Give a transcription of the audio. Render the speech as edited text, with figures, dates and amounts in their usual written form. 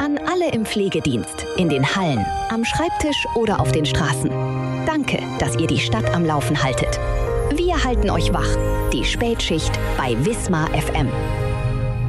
An alle im Pflegedienst, in den Hallen, am Schreibtisch oder auf den Straßen. Danke, dass ihr die Stadt am Laufen haltet. Wir halten euch wach. Die Spätschicht bei Wismar FM.